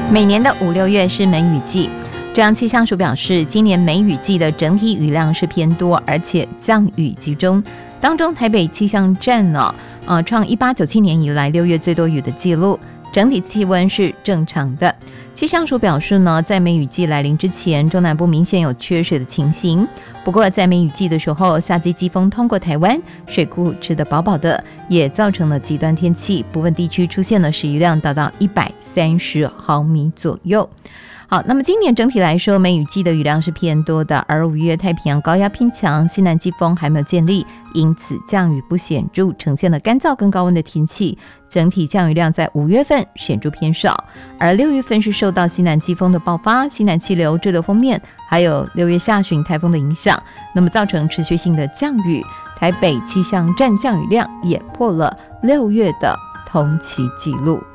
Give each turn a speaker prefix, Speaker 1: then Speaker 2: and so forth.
Speaker 1: 每年的5、6月是梅雨季，中央气象署表示，今年梅雨季的整体雨量是偏多，而且降雨集中。当中，台北气象站创1897年以来6月最多雨的记录，整体气温是正常的。气象署表示呢，在梅雨季来临之前，中南部明显有缺水的情形。不过，在梅雨季的时候，夏季季风通过台湾，水库吃得饱饱的，也造成了极端天气，部分地区出现了时雨量达到130毫米左右。好，那么今年整体来说，梅雨季的雨量是偏多的，而5月太平洋高压偏强，西南季风还没有建立，因此降雨不显著，呈现了干燥跟高温的天气。整体降雨量在5月份显著偏少，而6月份是受到西南季风的爆发、西南气流滞留锋面，还有6月下旬台风的影响，那么造成持续性的降雨。台北气象站降雨量也破了6月的同期纪录。